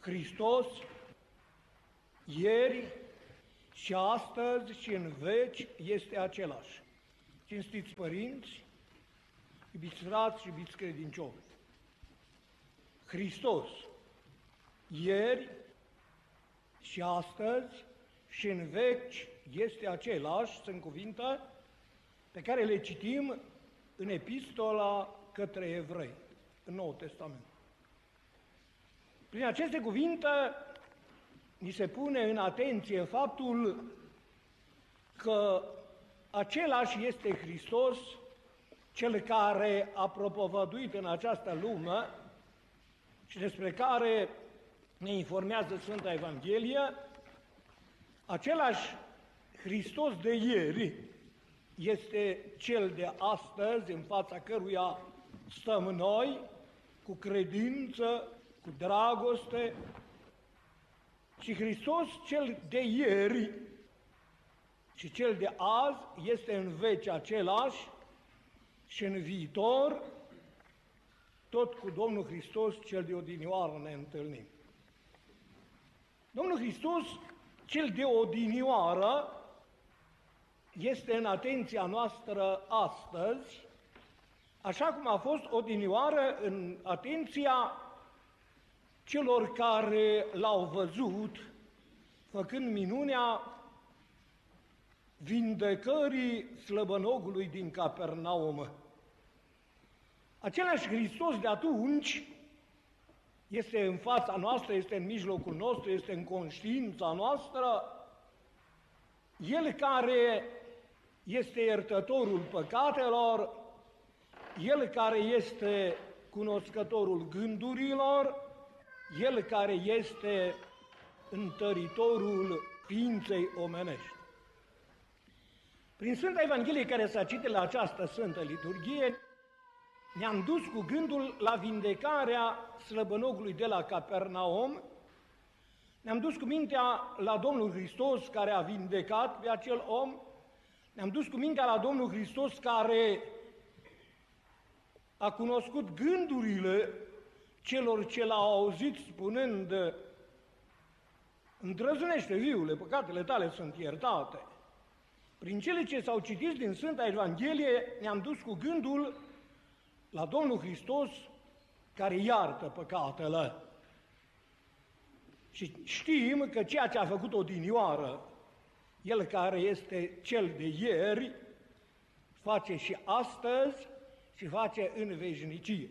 Hristos, ieri și astăzi și în veci este același. Cinstiți părinți, iubiți frați și iubiți credincioși, Hristos, ieri și astăzi și în veci este același, sunt cuvinte pe care le citim în Epistola către Evrei, în Noul Testament. Prin aceste cuvinte ni se pune în atenție faptul că același este Hristos, Cel care a propovăduit în această lume și despre care ne informează Sfânta Evanghelie, același Hristos de ieri este Cel de astăzi, în fața căruia stăm noi, cu credință, cu dragoste, și Hristos Cel de ieri și Cel de azi este în veci același și în viitor tot cu Domnul Hristos Cel de odinioară ne întâlnim. Domnul Hristos Cel de odinioară este în atenția noastră astăzi, așa cum a fost odinioară în atenția celor care l-au văzut făcând minunea vindecării slăbănogului din Capernaum. Același Hristos de atunci este în fața noastră, este în mijlocul nostru, este în conștiința noastră, El care este iertătorul păcatelor, El care este cunoscătorul gândurilor, El care este întăritorul ființei omenești. Prin Sfânta Evanghelie care s-a citit la această Sfântă Liturghie, ne-am dus cu gândul la vindecarea slăbănogului de la Capernaum, ne-am dus cu mintea la Domnul Hristos care a vindecat pe acel om, ne-am dus cu mintea la Domnul Hristos care a cunoscut gândurile celor ce l-au auzit spunând: îndrăznește, fiule, păcatele tale sunt iertate. Prin cele ce s-au citit din Sfânta Evanghelie, ne-am dus cu gândul la Domnul Hristos care iartă păcatele. Și știm că ceea ce a făcut odinioară, El care este Cel de ieri, face și astăzi și face în veșnicie.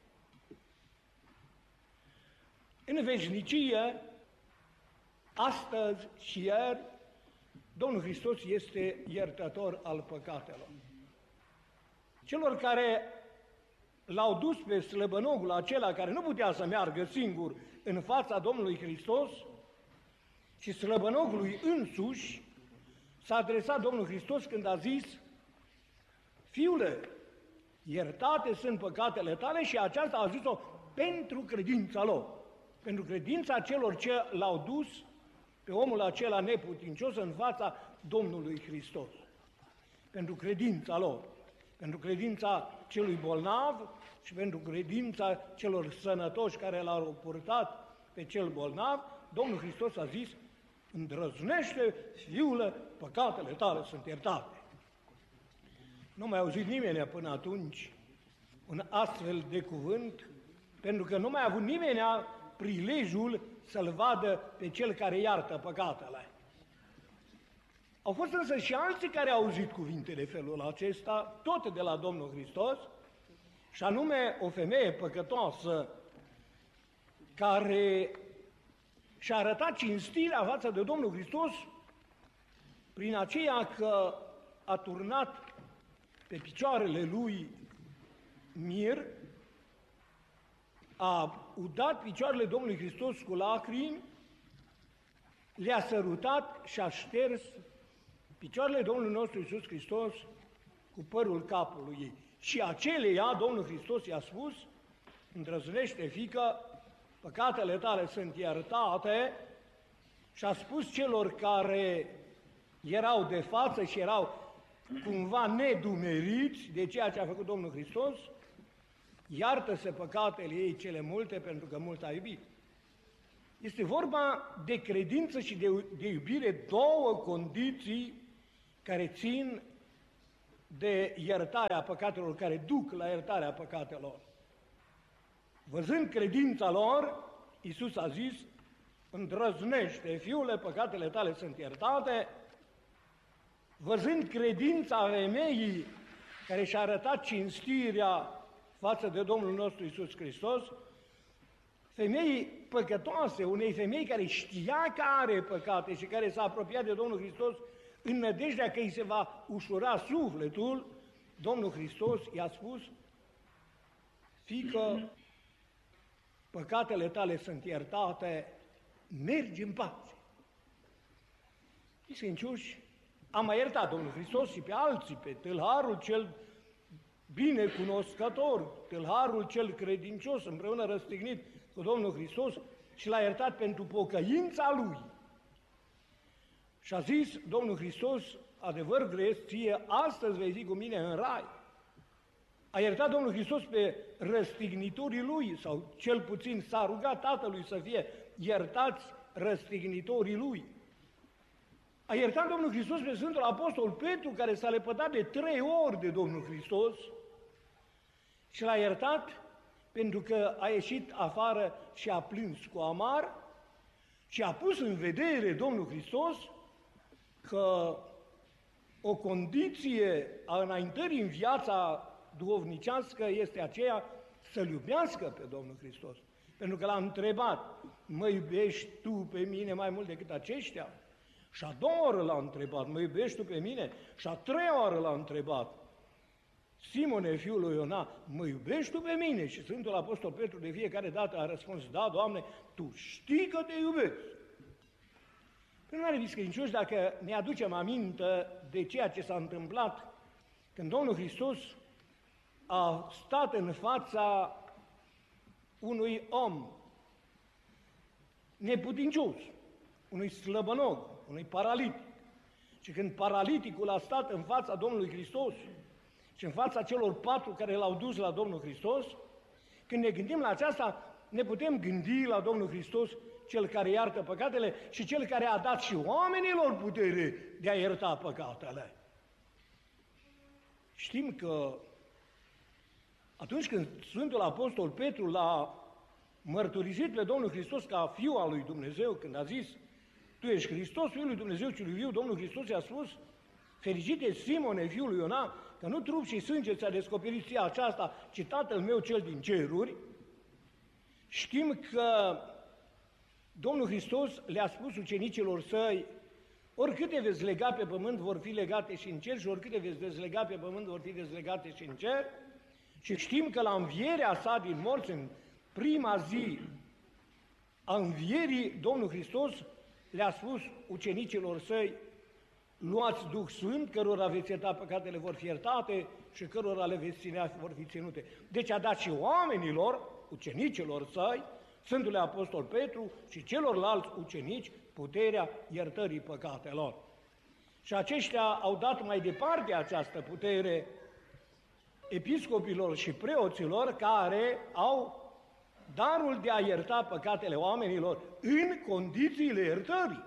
În veșnicie, astăzi și ieri, Domnul Hristos este iertător al păcatelor. Celor care l-au dus pe slăbănogul acela care nu putea să meargă singur în fața Domnului Hristos, și slăbănogului însuși s-a adresat Domnul Hristos când a zis: fiule, iertate sunt păcatele tale, și aceasta a zis-o pentru credința lor, pentru credința celor ce l-au dus pe omul acela neputincios în fața Domnului Hristos, pentru credința lor, pentru credința celui bolnav și pentru credința celor sănătoși care l-au purtat pe cel bolnav. Domnul Hristos a zis: îndrăznește, fiule, păcatele tale sunt iertate. Nu mai auzit nimeni până atunci un astfel de cuvânt, pentru că nu mai a avut nimeni prilejul să-L vadă pe Cel care iartă păcatele. Au fost însă și alții care au auzit cuvintele felul acesta, tot de la Domnul Hristos, și anume o femeie păcătoasă care și-a arătat cinstirea față de Domnul Hristos prin aceea că a turnat pe picioarele Lui mir, a udat picioarele Domnului Hristos cu lacrimi, le-a sărutat și a șters picioarele Domnului nostru Iisus Hristos cu părul capului ei. Și aceleia Domnul Hristos i-a spus: îndrăznește, fiică, păcatele tale sunt iertate. Și a spus celor care erau de față și erau cumva nedumeriți de ceea ce a făcut Domnul Hristos: iartă-se păcatele ei cele multe, pentru că mult a iubit. Este vorba de credință și de iubire, două condiții care țin de iertarea păcatelor, care duc la iertarea păcatelor. Văzând credința lor, Iisus a zis, îndrăznește, fiule, păcatele tale sunt iertate. Văzând credința femeii care și-a arătat cinstirea față de Domnul nostru Iisus Hristos, femeii păcătoase, unei femei care știa că are păcate și care s-a apropiat de Domnul Hristos în nădejdea că îi se va ușura sufletul, Domnul Hristos i-a spus, fiică, păcatele tale sunt iertate, mergi în pace. Sfințioși, a mai iertat Domnul Hristos și pe alții, pe tâlharul cel binecunoscător, tâlharul cel credincios, împreună răstignit cu Domnul Hristos, și l-a iertat pentru pocăința lui. Și a zis Domnul Hristos, adevăr grăiesc ție, astăzi vei fi cu mine în rai. A iertat Domnul Hristos pe răstignitorii lui, sau cel puțin s-a rugat Tatălui să fie iertați răstignitorii lui. A iertat Domnul Hristos pe Sfântul Apostol Petru, care s-a lepădat de 3 ori de Domnul Hristos, și l-a iertat pentru că a ieșit afară și a plâns cu amar și a pus în vedere Domnul Hristos că o condiție a înaintării în viața duhovnicească este aceea să-L iubească pe Domnul Hristos. Pentru că l-a întrebat, mă iubești tu pe mine mai mult decât aceștia? Și a 2 ori l-a întrebat, mă iubești tu pe mine? Și a 3 ori l-a întrebat, Simone, fiul lui Iona, mă iubești tu pe mine? Și Sfântul Apostol Petru de fiecare dată a răspuns, da, Doamne, Tu știi că te iubesc. Prin urmare, biscredincioși, dacă ne aducem aminte de ceea ce s-a întâmplat când Domnul Hristos a stat în fața unui om neputincios, unui slăbănog, unui paralitic. Și când paraliticul a stat în fața Domnului Hristos și în fața celor 4 care l-au dus la Domnul Hristos, când ne gândim la aceasta, ne putem gândi la Domnul Hristos, Cel care iartă păcatele și Cel care a dat și oamenilor putere de a ierta păcatele. Știm că atunci când Sfântul Apostol Petru l-a mărturisit pe Domnul Hristos ca Fiul al lui Dumnezeu, când a zis, Tu ești Hristos, Fiul lui Dumnezeu cel viu, Domnul Hristos i-a spus, fericite Simone, fiul lui Iona, că nu trup și sânge ți-a descoperit ție aceasta, ci Tatăl meu cel din ceruri. Știm că Domnul Hristos le-a spus ucenicilor săi, oricâte veți lega pe pământ vor fi legate și în cer și oricâte veți dezlega pe pământ vor fi dezlegate și în cer. Și știm că la învierea sa din morți, în prima zi a învierii, Domnul Hristos le-a spus ucenicilor săi, luați Duh Sfânt, cărora veți ierta păcatele vor fi iertate și cărora le veți ținea vor fi ținute. Deci a dat și oamenilor, ucenicilor săi, Sfântului Apostol Petru și celorlalți ucenici, puterea iertării păcatelor. Și aceștia au dat mai departe această putere episcopilor și preoților care au darul de a ierta păcatele oamenilor în condițiile iertării.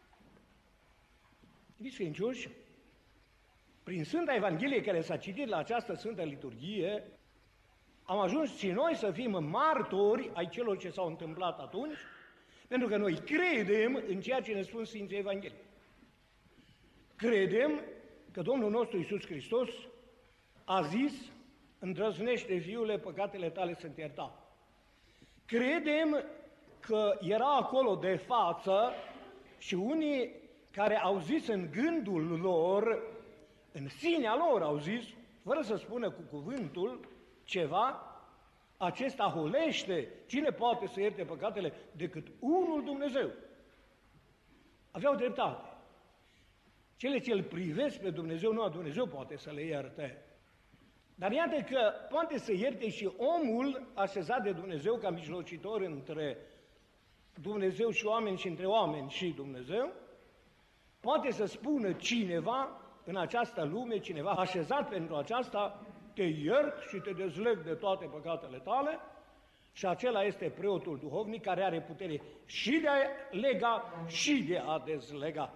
Sfințioși, prin Sfânta Evanghelie care s-a citit la această Sfântă Liturghie, am ajuns și noi să fim martori ai celor ce s-au întâmplat atunci, pentru că noi credem în ceea ce ne spun Sfinții Evanghelii. Credem că Domnul nostru Iisus Hristos a zis, îndrăznește, fiule, păcatele tale sunt iertate. Credem că era acolo de față și unii care au zis în gândul lor, în sinea lor au zis, fără să spună cu cuvântul ceva, acesta hulește, cine poate să ierte păcatele decât unul Dumnezeu. Aveau dreptate. Cele ce îl privesc pe Dumnezeu, nu a Dumnezeu poate să le ierte. Dar iată că poate să ierte și omul așezat de Dumnezeu ca mijlocitor între Dumnezeu și oameni și între oameni și Dumnezeu, poate să spună cineva în această lume, cineva așezat pentru aceasta, te iert și te dezleg de toate păcatele tale, Și acela este preotul duhovnic care are putere și de a lega și de a dezlega.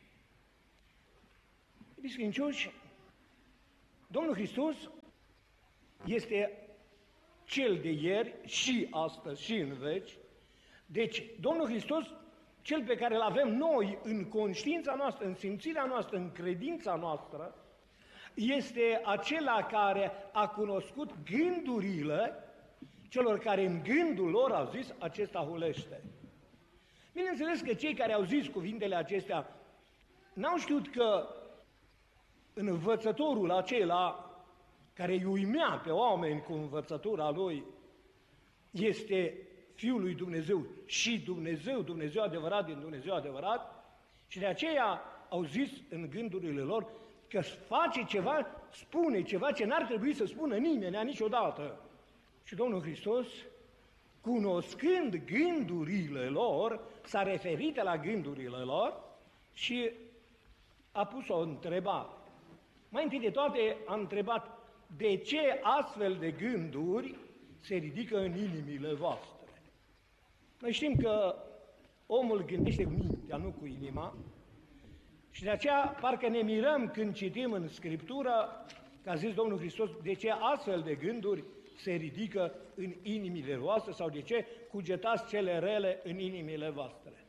Iubiți credincioși, Domnul Hristos este Cel de ieri și astăzi și în veci. Deci, Domnul Hristos, Cel pe care îl avem noi în conștiința noastră, în simțirea noastră, în credința noastră, este acela care a cunoscut gândurile celor care în gândul lor au zis, acesta hulește. Bineînțeles că cei care au zis cuvintele acestea n-au știut că învățătorul acela care îi uimea pe oameni cu învățătura lui este Fiul lui Dumnezeu și Dumnezeu adevărat din Dumnezeu adevărat, și de aceea au zis în gândurile lor că face ceva, spune ceva ce n-ar trebui să spună nimeni niciodată. Și Domnul Hristos, cunoscând gândurile lor, s-a referit la gândurile lor și a pus o întrebare. Mai întâi de toate a întrebat de ce astfel de gânduri se ridică în inimile voastre. Noi știm că omul gândește cu mintea, nu cu inima, și de aceea parcă ne mirăm când citim în Scriptură, că a zis Domnul Hristos, de ce astfel de gânduri se ridică în inimile voastre sau de ce cugetați cele rele în inimile voastre.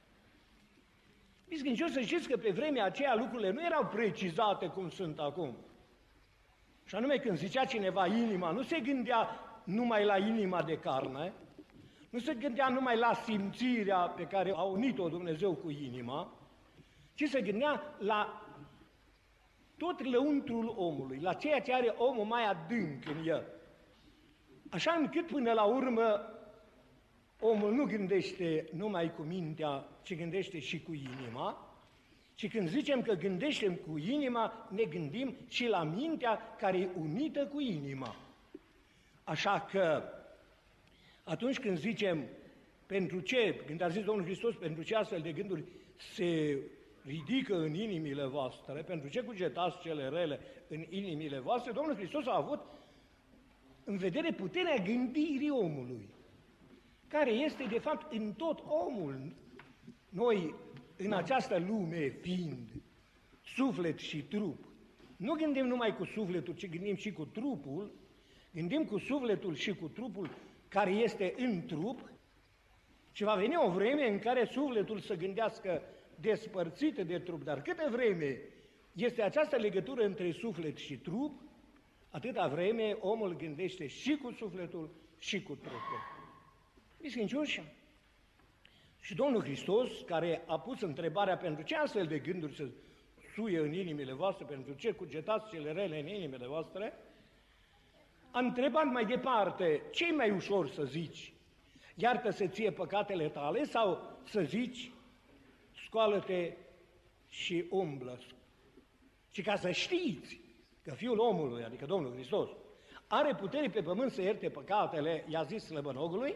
Să știți că pe vremea aceea lucrurile nu erau precizate cum sunt acum. Și anume când zicea cineva inima, nu se gândea numai la inima de carne, nu se gândea numai la simțirea pe care a unit-o Dumnezeu cu inima, ci se gândea la tot lăuntrul omului, la ceea ce are omul mai adânc în el. Așa încât până la urmă omul nu gândește numai cu mintea, ci gândește și cu inima. Și când zicem că gândeștem cu inima, ne gândim și la mintea care e unită cu inima. Așa că atunci când zicem pentru ce, când a zis Domnul Hristos, pentru ce astfel de gânduri se ridică în inimile voastre, pentru ce cugetați cele rele în inimile voastre, Domnul Hristos a avut în vedere puterea gândirii omului, care este de fapt în tot omul. Noi, în această lume fiind suflet și trup, nu gândim numai cu sufletul, ci gândim și cu trupul, gândim cu sufletul și cu trupul care este în trup, și va veni o vreme în care sufletul să gândească despărțit de trup, dar câtă vreme este această legătură între suflet și trup, atâta vreme omul gândește și cu sufletul și cu trupul. Biscâncioși, și Domnul Hristos, care a pus întrebarea pentru ce astfel de gânduri se suie în inimile voastre, pentru ce cugetați cele rele în inimile voastre, a întrebat mai departe, ce-i mai ușor să zici? Iartă-se ție păcatele tale sau să zici, scoală-te și umblă? Și ca să știți că Fiul omului, adică Domnul Hristos, are putere pe pământ să ierte păcatele, i-a zis slăbănogului,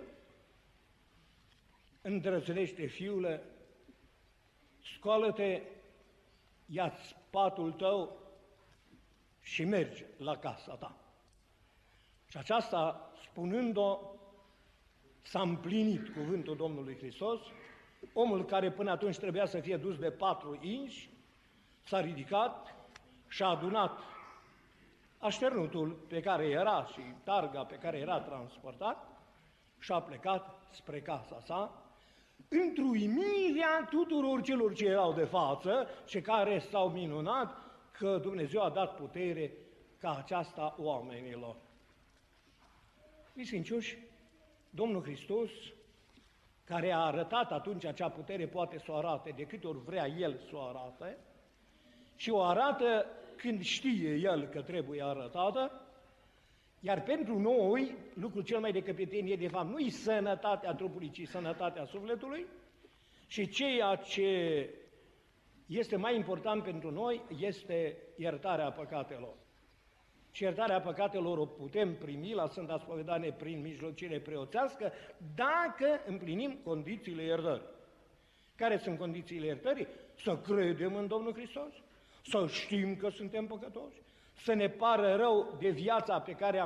îndrăznește, fiule, scoală-te, ia-ți patul tău și mergi la casa ta. Și aceasta, spunând-o, s-a împlinit cuvântul Domnului Hristos. Omul care până atunci trebuia să fie dus de 4 inși, s-a ridicat și a adunat așternutul pe care era și targa pe care era transportat și a plecat spre casa sa, într-uimirea tuturor celor ce erau de față și care s-au minunat că Dumnezeu a dat putere ca aceasta oamenilor. Biscâncioși, Domnul Hristos, care a arătat atunci acea putere, poate să o arate de câte ori vrea El să o arate, și o arată când știe El că trebuie arătată, iar pentru noi, lucrul cel mai de căpetenie e de fapt nu-i sănătatea trupului, ci sănătatea sufletului, și ceea ce este mai important pentru noi este iertarea păcatelor. Și iertarea păcatelor o putem primi la Sfânta Spovedanie prin mijlocire preoțească, dacă împlinim condițiile iertării. Care sunt condițiile iertării? Să credem în Domnul Hristos, să știm că suntem păcătoși, să ne pară rău de viața pe care am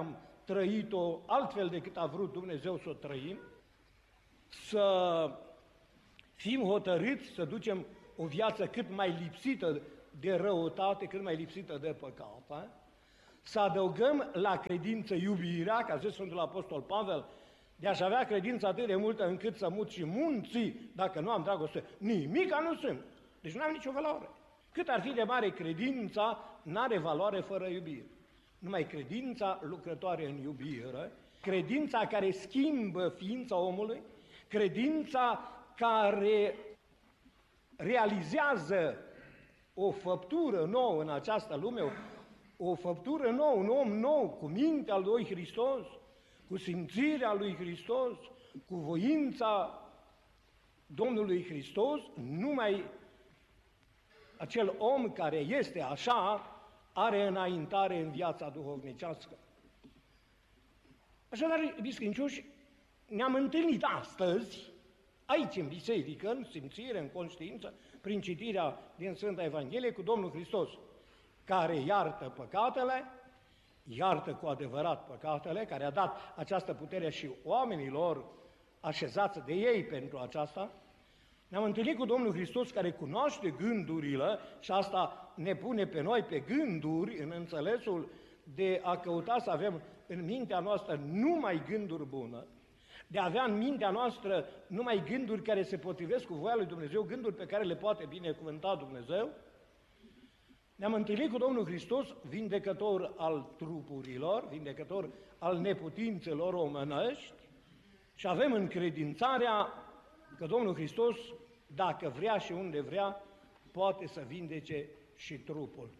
trăit-o altfel decât a vrut Dumnezeu să o trăim, să fim hotărâți să ducem o viață cât mai lipsită de răutate, cât mai lipsită de păcate, să adăugăm la credință iubirea, ca zis Sfântul Apostol Pavel, de a-și avea credință atât de multă încât să mut și munții, dacă nu am dragoste, nimica nu sunt. Deci nu am nicio valoare. Cât ar fi de mare credința, n-are valoare fără iubire. Numai credința lucrătoare în iubire, credința care schimbă ființa omului, credința care realizează o făptură nouă în această lume, o făptură nouă, un om nou, cu mintea lui Hristos, cu simțirea lui Hristos, cu voința Domnului Hristos, numai acel om care este așa are înaintare în viața duhovnicească. Așadar, iubiți credincioși, ne-am întâlnit astăzi, aici în biserică, în simțire, în conștiință, prin citirea din Sfânta Evanghelie cu Domnul Hristos, care iartă păcatele, iartă cu adevărat păcatele, care a dat această putere și oamenilor așezați de ei pentru aceasta. Ne-am întâlnit cu Domnul Hristos care cunoaște gândurile și asta ne pune pe noi pe gânduri în înțelesul de a căuta să avem în mintea noastră numai gânduri bune, de a avea în mintea noastră numai gânduri care se potrivesc cu voia lui Dumnezeu, gânduri pe care le poate binecuvânta Dumnezeu. Ne-am întâlnit cu Domnul Hristos, vindecător al trupurilor, vindecător al neputințelor omenești și avem încredințarea că Domnul Hristos, dacă vrea și unde vrea, poate să vindece și trupul.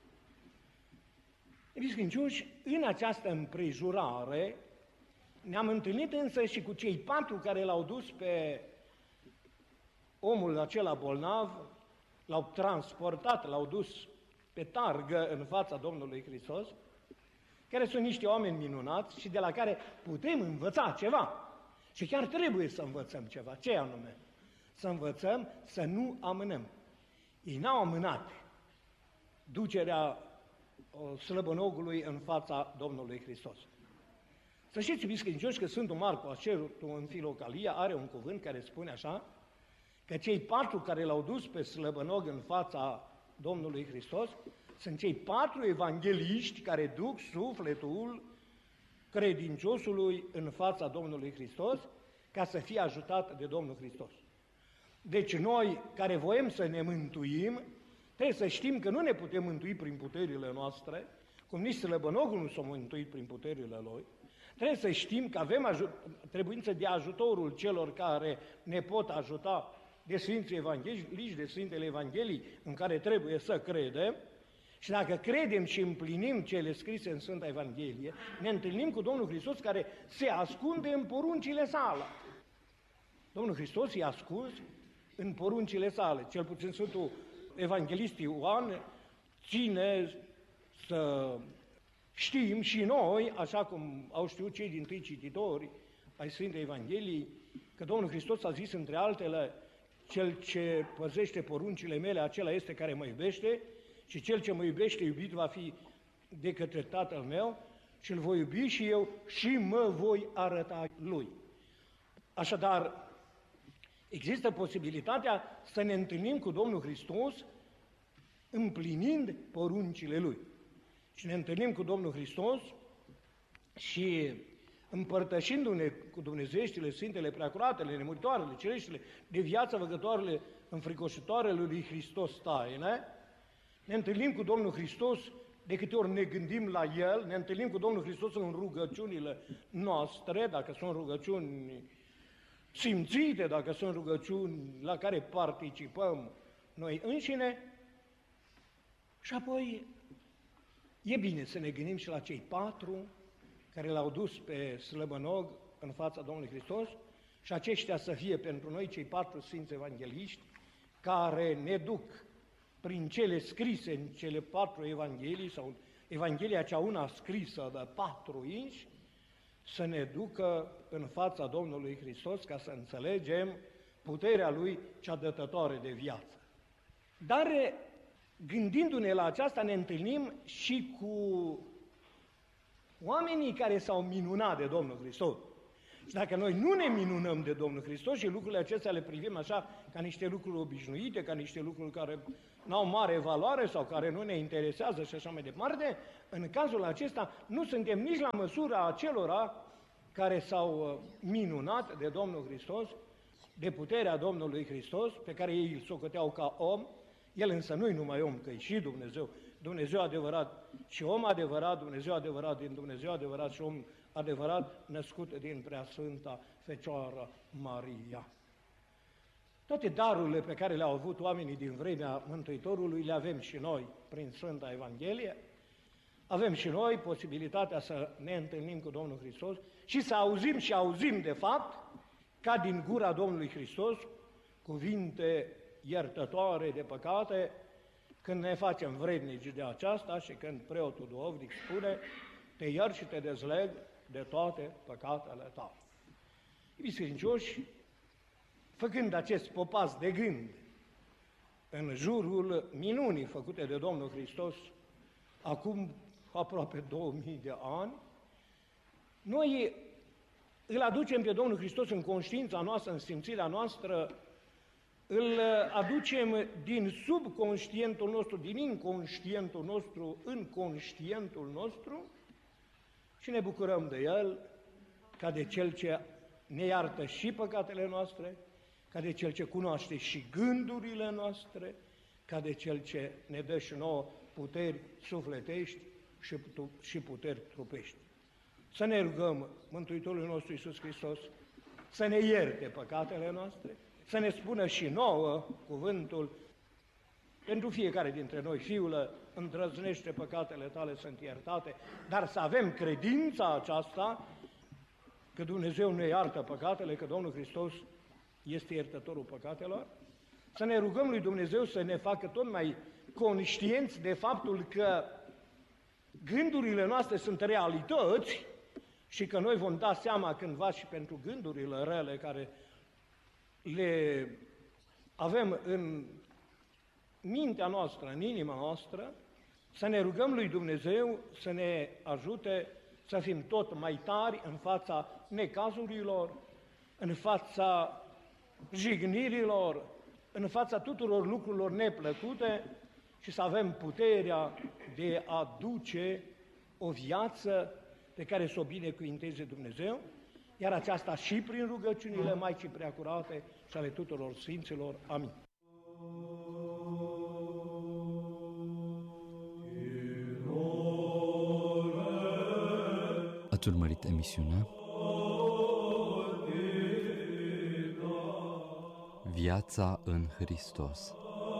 Iubiți credincioși, în această împrejurare ne-am întâlnit însă și cu cei 4 care l-au dus pe omul acela bolnav, l-au transportat, l-au dus pe targă în fața Domnului Hristos, care sunt niște oameni minunați și de la care putem învăța ceva. Și chiar trebuie să învățăm ceva. Ce anume? Să învățăm să nu amânăm. Ei n-au amânat ducerea slăbănogului în fața Domnului Hristos. Să știți, iubiți credincioși, că Sfântul Marcu Ascerutul în Filocalia are un cuvânt care spune așa, că cei 4 care l-au dus pe slăbănog în fața Domnului Hristos sunt cei 4 evangheliști care duc sufletul credinciosului în fața Domnului Hristos ca să fie ajutat de Domnul Hristos. Deci noi care voim să ne mântuim, trebuie să știm că nu ne putem mântui prin puterile noastre, cum nici slăbănogul nu s-a mântuit prin puterile lui. Trebuie să știm că avem trebuință de ajutorul celor care ne pot ajuta, de Sfinții Evangheliști, de Sfintele Evanghelii în care trebuie să credem. Și dacă credem și împlinim cele scrise în Sfânta Evanghelie, ne întâlnim cu Domnul Hristos care se ascunde în poruncile sale. Domnul Hristos e ascuns în poruncile sale. Cel puțin Sfântul Evanghelist Ioan ține să știm și noi, așa cum au știut cei dintâi cititori ai Sfintei Evangheliei, că Domnul Hristos a zis între altele, cel ce păzește poruncile mele, acela este care mă iubește, și cel ce mă iubește, iubit va fi de către Tatăl meu și îl voi iubi și eu și mă voi arăta lui. Așadar, există posibilitatea să ne întâlnim cu Domnul Hristos împlinind poruncile Lui. Și ne întâlnim cu Domnul Hristos și împărtășindu-ne cu dumnezeieștile, Sfintele, Preacuratele, nemuritoarele, cereștile, de viață văgătoarele, înfricoșitoarele lui Hristos taine, ne întâlnim cu Domnul Hristos de câte ori ne gândim la El, ne întâlnim cu Domnul Hristos în rugăciunile noastre, dacă sunt rugăciuni simțite, dacă sunt rugăciuni la care participăm noi înșine. Și apoi e bine să ne gândim și la cei 4 care l-au dus pe slăbănog în fața Domnului Hristos și aceștia să fie pentru noi cei 4 Sfinți Evangheliști care ne duc prin cele scrise în cele 4 Evanghelii sau Evanghelia cea una scrisă de 4 inși, să ne ducă în fața Domnului Hristos ca să înțelegem puterea Lui cea dătătoare de viață. Dar gândindu-ne la aceasta ne întâlnim și cu Oamenii care s-au minunat de Domnul Hristos. Și dacă noi nu ne minunăm de Domnul Hristos și lucrurile acestea le privim așa ca niște lucruri obișnuite, ca niște lucruri care n-au mare valoare sau care nu ne interesează și așa mai departe, în cazul acesta nu suntem nici la măsura acelora care s-au minunat de Domnul Hristos, de puterea Domnului Hristos, pe care ei îl socoteau ca om. El însă nu-i numai om, că e și Dumnezeu, Dumnezeu adevărat și om adevărat, Dumnezeu adevărat din Dumnezeu adevărat și om adevărat, născut din Preasfânta Fecioară Maria. Toate darurile pe care le-au avut oamenii din vremea Mântuitorului le avem și noi prin Sfânta Evanghelie. Avem și noi posibilitatea să ne întâlnim cu Domnul Hristos și să auzim și auzim de fapt, ca din gura Domnului Hristos, cuvinte iertătoare de păcate, când ne facem vrednici de aceasta și când preotul duhovnic spune: te iert și te dezleg de toate păcatele tale. Iubiți credincioși, făcând acest popas de gând în jurul minunii făcute de Domnul Hristos acum aproape 2000 de ani, noi îl aducem pe Domnul Hristos în conștiința noastră, în simțirea noastră, îl aducem din subconștientul nostru, din inconștientul nostru, în conștientul nostru și ne bucurăm de El ca de Cel ce ne iartă și păcatele noastre, ca de Cel ce cunoaște și gândurile noastre, ca de Cel ce ne dă și nouă puteri sufletești și puteri trupești. Să ne rugăm Mântuitorul nostru Iisus Hristos să ne ierte păcatele noastre, să ne spună și nouă cuvântul: pentru fiecare dintre noi, Fiule, îndrăznește păcatele tale, sunt iertate, dar să avem credința aceasta că Dumnezeu ne iartă păcatele, că Domnul Hristos este iertătorul păcatelor, să ne rugăm lui Dumnezeu să ne facă tot mai conștienți de faptul că gândurile noastre sunt realități și că noi vom da seama cândva și pentru gândurile rele care le avem în mintea noastră, în inima noastră, să ne rugăm lui Dumnezeu să ne ajute să fim tot mai tari în fața necazurilor, în fața jignirilor, în fața tuturor lucrurilor neplăcute și să avem puterea de a duce o viață pe care să o binecuvinteze Dumnezeu, iar aceasta și prin rugăciunile Maicii Preacurate și ale tuturor Sfinților. Amin. Ați urmărit emisiunea Viața în Hristos.